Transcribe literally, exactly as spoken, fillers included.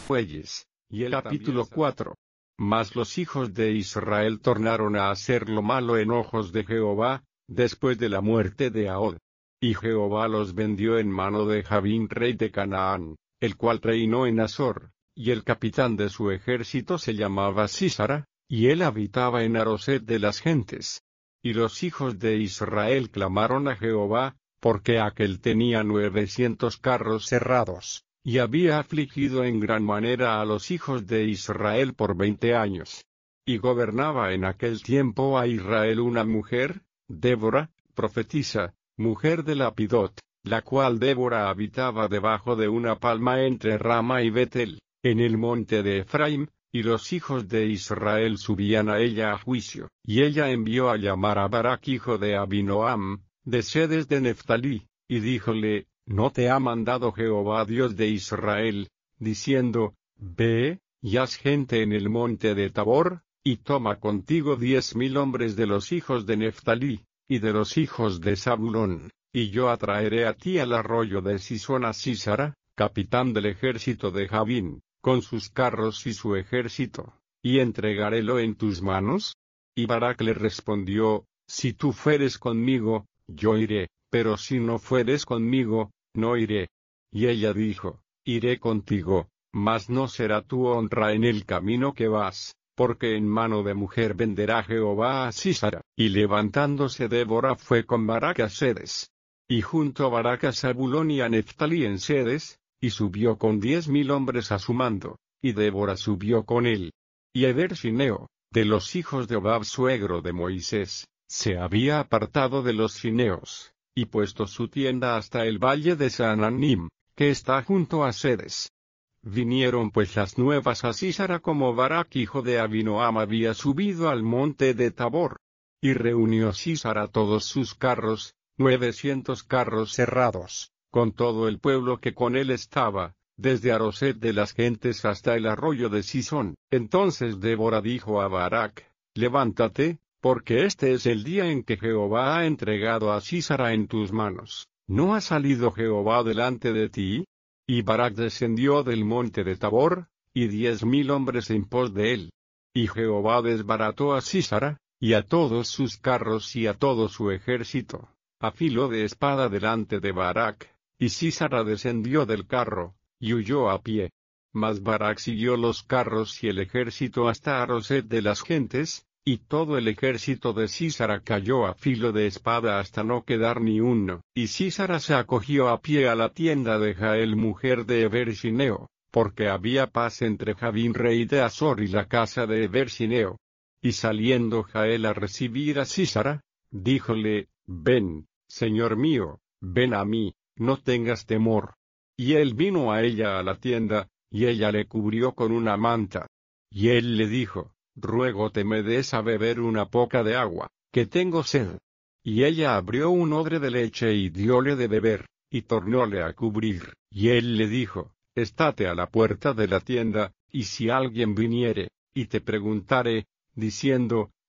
fuelles. Y el capítulo cuatro. Mas los hijos de Israel tornaron a hacer lo malo en ojos de Jehová, después de la muerte de Ahod. Y Jehová los vendió en mano de Javín rey de Canaán, el cual reinó en Azor, y el capitán de su ejército se llamaba Sísara, y él habitaba en Aroset de las gentes. Y los hijos de Israel clamaron a Jehová, porque aquel tenía nuevecientos carros cerrados, y había afligido en gran manera a los hijos de Israel por veinte años. Y gobernaba en aquel tiempo a Israel una mujer, Débora, profetisa, mujer de Lapidot, la cual Débora habitaba debajo de una palma entre Rama y Betel, en el monte de Efraim, y los hijos de Israel subían a ella a juicio. Y ella envió a llamar a Barak hijo de Abinoam, de Sedes de Neftalí, y díjole, ¿no te ha mandado Jehová Dios de Israel, diciendo, ve, y haz gente en el monte de Tabor, y toma contigo diez mil hombres de los hijos de Neftalí, y de los hijos de Zabulón, y yo atraeré a ti al arroyo de Sisón a Sísara, capitán del ejército de Javín, con sus carros y su ejército, y entregarélo en tus manos? Y Barak le respondió, si tú fueres conmigo, yo iré, pero si no fueres conmigo, no iré. Y ella dijo, iré contigo, mas no será tu honra en el camino que vas, porque en mano de mujer venderá Jehová a Sísara. Y levantándose Débora fue con Barak a Sedes. Y junto Barak a Zabulón y a Neftalí en Sedes, y subió con diez mil hombres a su mando, y Débora subió con él. Y Eber-Sineo, de los hijos de Obab suegro de Moisés, se había apartado de los cineos, y puesto su tienda hasta el valle de Sananim, que está junto a Sedes. Vinieron pues las nuevas a Sísara como Barak hijo de Abinoam había subido al monte de Tabor. Y reunió Sísara todos sus carros, nuevecientos carros cerrados, con todo el pueblo que con él estaba, desde Aroset de las gentes hasta el arroyo de Sisón. Entonces Débora dijo a Barak, levántate, porque este es el día en que Jehová ha entregado a Sísara en tus manos. ¿No ha salido Jehová delante de ti? Y Barak descendió del monte de Tabor, y diez mil hombres en pos de él. Y Jehová desbarató a Sísara, y a todos sus carros y a todo su ejército, a filo de espada delante de Barak, y Sísara descendió del carro, y huyó a pie. Mas Barak siguió los carros y el ejército hasta Aroset de las gentes, y todo el ejército de Sísara cayó a filo de espada hasta no quedar ni uno. Y Sísara se acogió a pie a la tienda de Jael mujer de Eber-Sineo, porque había paz entre Javín rey de Azor y la casa de Eber-Sineo. Y saliendo Jael a recibir a Sísara, díjole, ven, señor mío, ven a mí, no tengas temor. Y él vino a ella a la tienda, y ella le cubrió con una manta. Y él le dijo, ruégote me des a beber una poca de agua, que tengo sed. Y ella abrió un odre de leche y dióle de beber, y tornóle a cubrir. Y él le dijo, estate a la puerta de la tienda, y si alguien viniere, y te preguntare, diciendo,